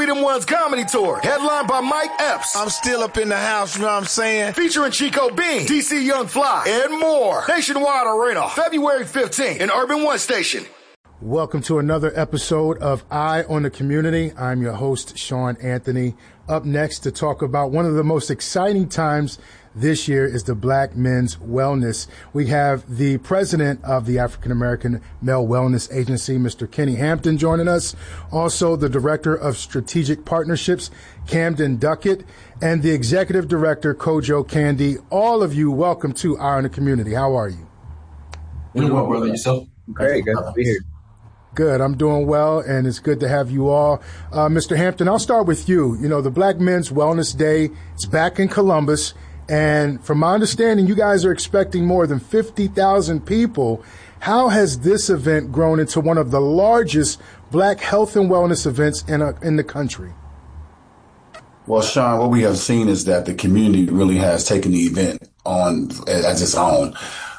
Freedom One's comedy tour, headlined by Mike Epps. I'm still up in the house, you know what I'm saying? Featuring Chico Bean, DC Young Fly, and more. Nationwide Arena, February 15th in Urban One Station. Welcome to another episode of Eye on the Community. I'm your host, Sean Anthony. Up next to talk about one of the most exciting times this year is the Black Men's Wellness. We have the president of the African American Male Wellness Agency, Mr. Kenny Hampton, joining us. Also, the director of strategic partnerships, Camden Duckett, and the executive director, Kojo Candy. All of you, welcome to Eye on the Community. How are you? Doing well, brother. Yourself? Great. Good to be here. Good. I'm doing well, and it's good to have you all. Mr. Hampton, I'll start with you. You know, the Black Men's Wellness Day, it's back in Columbus. And from my understanding, you guys are expecting more than 50,000 people. How has this event grown into one of the largest Black health and wellness events in the country? Well, Sean, what we have seen is that the community really has taken the event on as its own.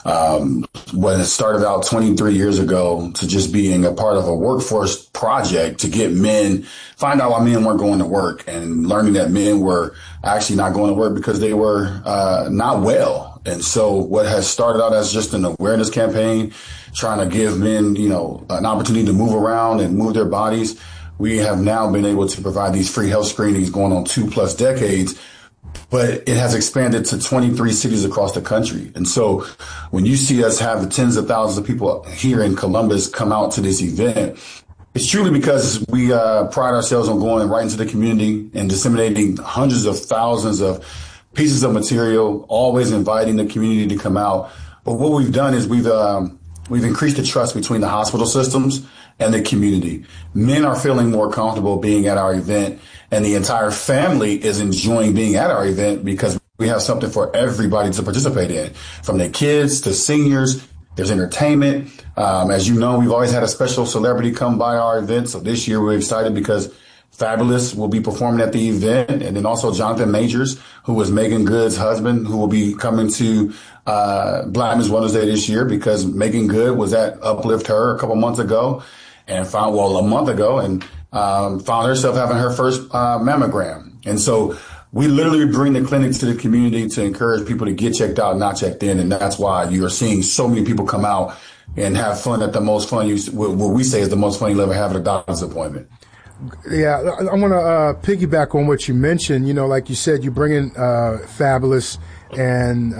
When it started out 23 years ago to just being a part of a workforce project to get men, find out why men weren't going to work, and learning that men were actually not going to work because they were not well. And so what has started out as just an awareness campaign, trying to give men, an opportunity to move around and move their bodies, we have now been able to provide these free health screenings going on 2+ decades. But it has expanded to 23 cities across the country. And so when you see us have tens of thousands of people here in Columbus come out to this event, it's truly because we pride ourselves on going right into the community and disseminating hundreds of thousands of pieces of material, always inviting the community to come out. But what we've done is we've increased the trust between the hospital systems and the community. Men are feeling more comfortable being at our event, and the entire family is enjoying being at our event because we have something for everybody to participate in, from the kids to seniors. There's entertainment. As you know, we've always had a special celebrity come by our event. So this year we're excited because Fabulous will be performing at the event. And then also Jonathan Majors, who was Megan Good's husband, who will be coming to Black Men's Wellness Day this year because Megan Good was at Uplift Her a couple months ago and a month ago, and found herself having her first mammogram. And so we literally bring the clinic to the community to encourage people to get checked out, not checked in. And that's why you are seeing so many people come out and have fun at the most fun, what we say is the most fun you'll ever have at a doctor's appointment. Yeah, I want to piggyback on what you mentioned. Like you said, you bring in Fabulous and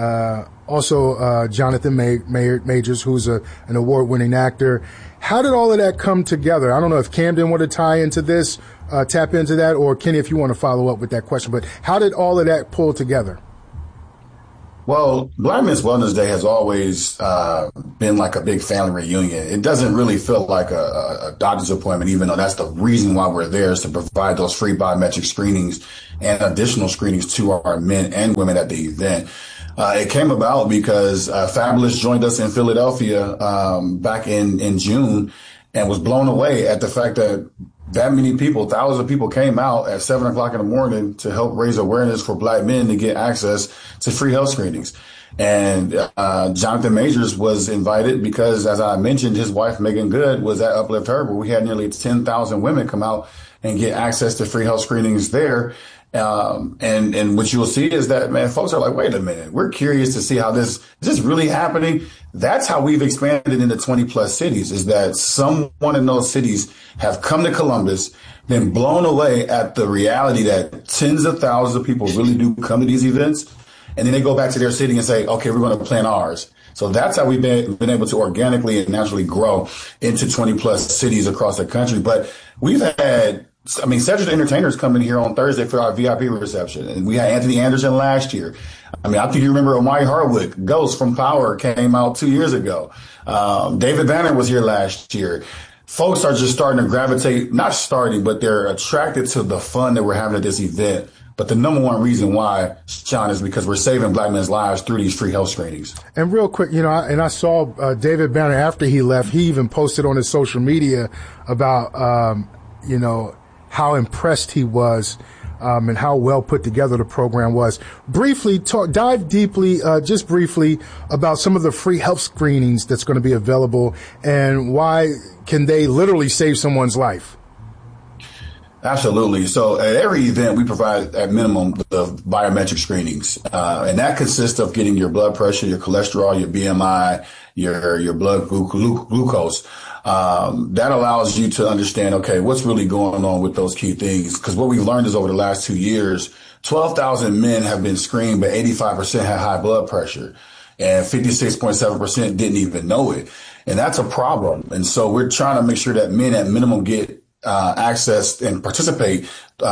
also Jonathan Majors, who's an award-winning actor. How did all of that come together? I don't know if Camden want to tap into that, or Kenny, if you want to follow up with that question. But how did all of that pull together? Well, Black Men's Wellness Day has always been like a big family reunion. It doesn't really feel like a doctor's appointment, even though that's the reason why we're there, is to provide those free biometric screenings and additional screenings to our men and women at the event. It came about because Fabulous joined us in Philadelphia back in June and was blown away at the fact that many people, thousands of people, came out at 7 o'clock in the morning to help raise awareness for Black men to get access to free health screenings. And Jonathan Majors was invited because, as I mentioned, his wife, Megan Good, was at Uplift Her, where we had nearly 10,000 women come out and get access to free health screenings there. And what you'll see is that, man, folks are like, wait a minute, we're curious to see how is this really happening? That's how we've expanded into 20+ cities, is that someone in those cities have come to Columbus, been blown away at the reality that tens of thousands of people really do come to these events. And then they go back to their city and say, okay, we're going to plan ours. So that's how we've been able to organically and naturally grow into 20+ cities across the country. But we've had, Cedric the Entertainer's coming here on Thursday for our VIP reception. And we had Anthony Anderson last year. I think you remember Omari Hardwick, Ghost from Power, came out 2 years ago. David Banner was here last year. Folks are just starting to gravitate, not starting, but they're attracted to the fun that we're having at this event. But the number one reason why, Sean, is because we're saving Black men's lives through these free health screenings. And real quick, I saw David Banner after he left, he even posted on his social media about, how impressed he was and how well put together the program was. Briefly, dive deeply, just briefly, about some of the free health screenings that's going to be available and why can they literally save someone's life. Absolutely. So at every event, we provide at minimum the biometric screenings, and that consists of getting your blood pressure, your cholesterol, your BMI, your blood glucose. That allows you to understand, okay, what's really going on with those key things. Because what we've learned is over the last 2 years, 12,000 men have been screened, but 85% had high blood pressure, and 56.7% didn't even know it. And that's a problem. And so we're trying to make sure that men at minimum get access and participate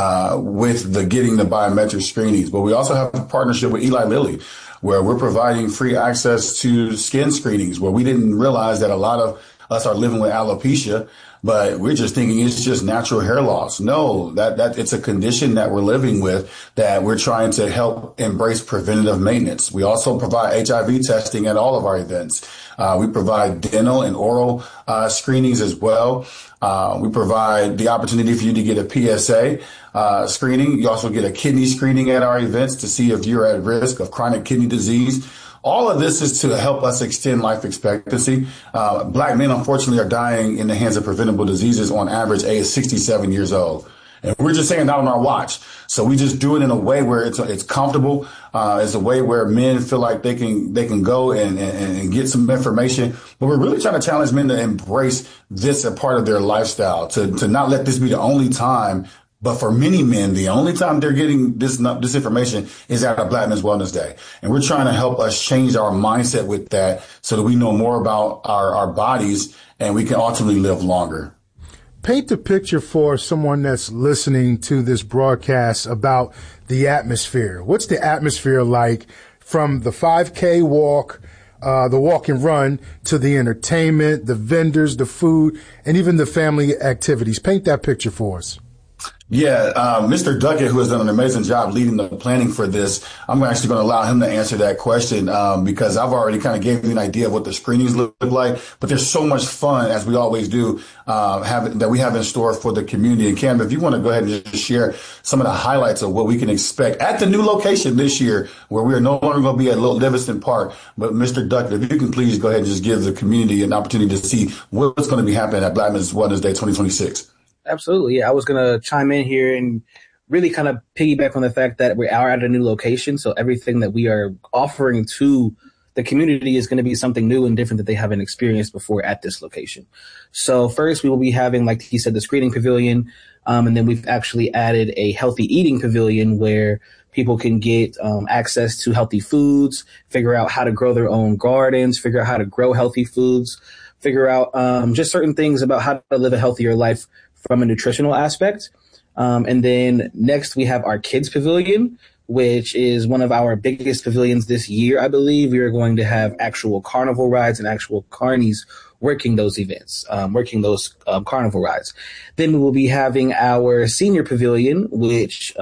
with getting the biometric screenings. But we also have a partnership with Eli Lilly, where we're providing free access to skin screenings, where we didn't realize that a lot of us are living with alopecia, but we're just thinking it's just natural hair loss. No, that it's a condition that we're living with that we're trying to help embrace preventative maintenance. We also provide HIV testing at all of our events. We provide dental and oral screenings as well. We provide the opportunity for you to get a PSA screening. You also get a kidney screening at our events to see if you're at risk of chronic kidney disease. All of this is to help us extend life expectancy. Black men, unfortunately, are dying in the hands of preventable diseases on average age 67 years old. And we're just saying that on our watch. So we just do it in a way where it's comfortable. It's a way where men feel like they can go and get some information. But we're really trying to challenge men to embrace this as part of their lifestyle, to not let this be the only time. But for many men, the only time they're getting this information is at a Black Men's Wellness Day. And we're trying to help us change our mindset with that so that we know more about our bodies and we can ultimately live longer. Paint the picture for someone that's listening to this broadcast about the atmosphere. What's the atmosphere like from the 5K walk, the walk and run, to the entertainment, the vendors, the food, and even the family activities? Paint that picture for us. Yeah, Mr. Duckett, who has done an amazing job leading the planning for this, I'm actually going to allow him to answer that question because I've already kind of gave you an idea of what the screenings look like. But there's so much fun, as we always do, that we have in store for the community. And Cam, if you want to go ahead and just share some of the highlights of what we can expect at the new location this year, where we are no longer going to be at Livingston Park. But Mr. Duckett, if you can please go ahead and just give the community an opportunity to see what's going to be happening at Black Men's Wellness Day 2026. Absolutely. Yeah, I was going to chime in here and really kind of piggyback on the fact that we are at a new location. So everything that we are offering to the community is going to be something new and different that they haven't experienced before at this location. So first, we will be having, like he said, the screening pavilion. And then we've actually added a healthy eating pavilion where people can get access to healthy foods, figure out how to grow their own gardens, figure out how to grow healthy foods, figure out just certain things about how to live a healthier life from a nutritional aspect. And then next we have our kids pavilion, which is one of our biggest pavilions this year. I believe we are going to have actual carnival rides and actual carnies working those events, working those carnival rides. Then we will be having our senior pavilion, which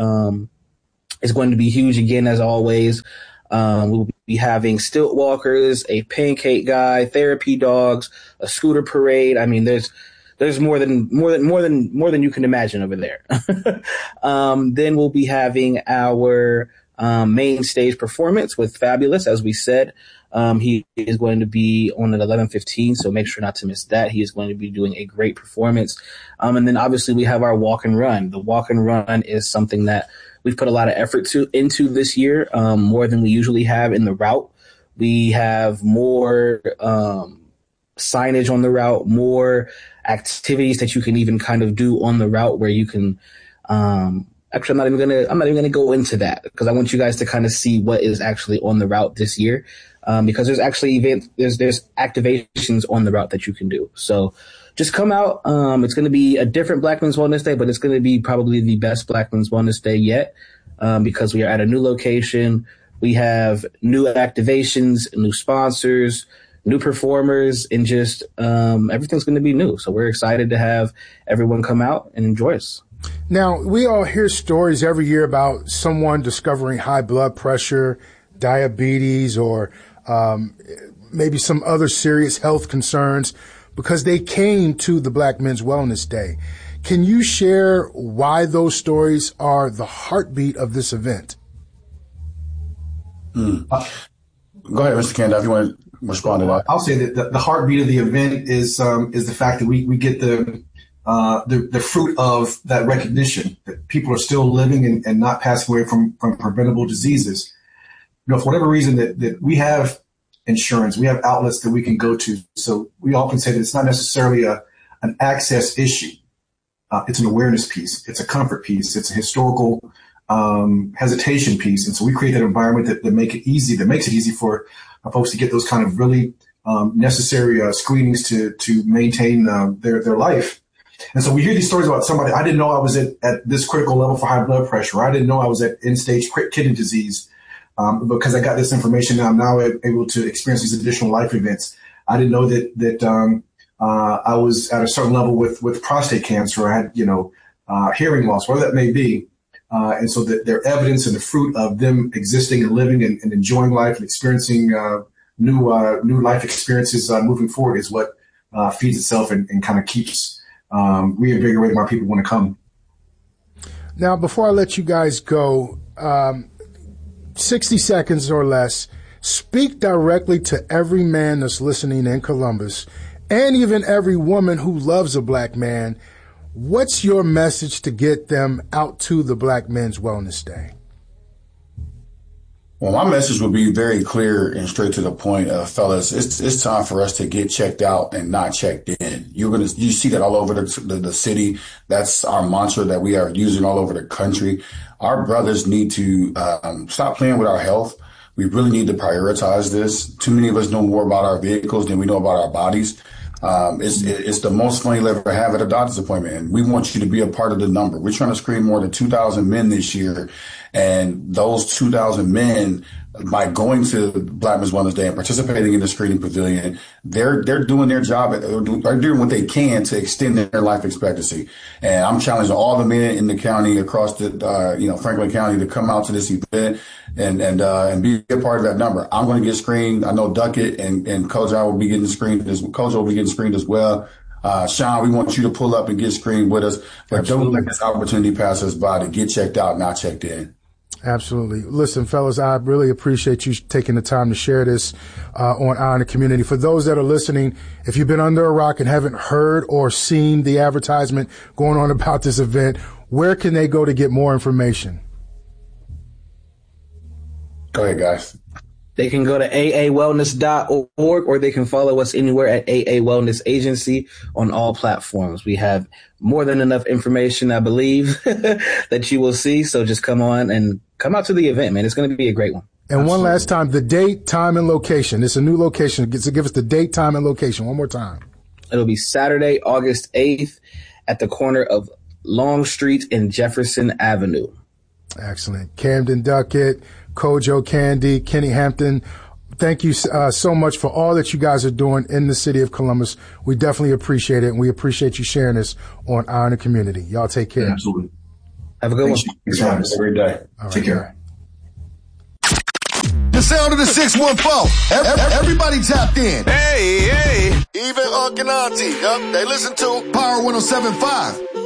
is going to be huge again, as always. We'll be having stilt walkers, a pancake guy, therapy dogs, a scooter parade. I mean, there's more than you can imagine over there. Then we'll be having our main stage performance with Fabulous, as we said. He is going to be on at 11:15, so make sure not to miss that. He is going to be doing a great performance. And then obviously we have our walk and run. The walk and run is something that we've put a lot of effort into this year, more than we usually have in the route. We have more signage on the route, more activities that you can even kind of do on the route where you can, actually, I'm not even gonna go into that because I want you guys to kind of see what is actually on the route this year. Because there's actually there's activations on the route that you can do. So just come out. It's going to be a different Black Men's Wellness Day, but it's going to be probably the best Black Men's Wellness Day yet, because we are at a new location. We have new activations, new sponsors, new performers, and just everything's going to be new. So we're excited to have everyone come out and enjoy us. Now, we all hear stories every year about someone discovering high blood pressure, diabetes, or maybe some other serious health concerns because they came to the Black Men's Wellness Day. Can you share why those stories are the heartbeat of this event? Go ahead, Mr. Kanda, if you want to respond to that. I'll say that the heartbeat of the event is the fact that we get the the fruit of that recognition that people are still living and not passing away from preventable diseases. You know, for whatever reason that we have insurance, we have outlets that we can go to. So we often say that it's not necessarily an access issue. It's an awareness piece. It's a comfort piece. It's a historical hesitation piece. And so we create that environment that makes it easy for folks to get those kind of really necessary screenings to maintain their life. And so we hear these stories about somebody, I didn't know I was at this critical level for high blood pressure. I didn't know I was at end-stage kidney disease because I got this information. I'm now able to experience these additional life events. I didn't know that I was at a certain level with prostate cancer. Or I had, hearing loss, whatever that may be. And so their evidence and the fruit of them existing and living and enjoying life and experiencing new life experiences moving forward is what feeds itself and kind of keeps reinvigorating why people want to come. Now, before I let you guys go, 60 seconds or less, speak directly to every man that's listening in Columbus and even every woman who loves a black man. What's your message to get them out to the Black Men's Wellness Day? Well, my message would be very clear and straight to the point, fellas. It's time for us to get checked out and not checked in. You see that all over the city. That's our mantra that we are using all over the country. Our brothers need to stop playing with our health. We really need to prioritize this. Too many of us know more about our vehicles than we know about our bodies. It's the most fun you'll ever have at a doctor's appointment. And we want you to be a part of the number. We're trying to screen more than 2,000 men this year. And those 2,000 men, by going to Black Men's Wellness Day and participating in the screening pavilion, they're doing their job. They're doing what they can to extend their life expectancy. And I'm challenging all the men in the county across the, Franklin County to come out to this event and be a part of that number. I'm going to get screened. I know Duckett and Coach I will be getting screened. Coach will be getting screened as well. Sean, we want you to pull up and get screened with us, but don't let this opportunity pass us by to get checked out, not checked in. Absolutely. Listen, fellas, I really appreciate you taking the time to share this on Eye on the Community. For those that are listening, if you've been under a rock and haven't heard or seen the advertisement going on about this event, where can they go to get more information? Go ahead, guys. They can go to aawellness.org or they can follow us anywhere at AA Wellness Agency on all platforms. We have more than enough information, I believe, that you will see. So just come on and come out to the event, man. It's going to be a great one. And Absolutely. One last time, the date, time, and location. It's a new location. So give us the date, time, and location one more time. It'll be Saturday, August 8th at the corner of Long Street and Jefferson Avenue. Excellent. Camden Duckett, Kojo Candy, Kenny Hampton, thank you so much for all that you guys are doing in the city of Columbus. We definitely appreciate it, and we appreciate you sharing this on Eye on the Community. Y'all take care. Absolutely. Have a good one. Thanks for having us every day. All take care. The sound of the 614. Everybody tapped in. Hey. Even Uncle and Auntie. They listen to Power 107.5.